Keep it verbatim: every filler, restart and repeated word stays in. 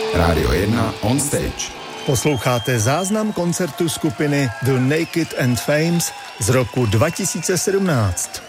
Rádio jedna on stage. Posloucháte záznam koncertu skupiny The Naked and Famous z roku dva tisíce sedmnáct.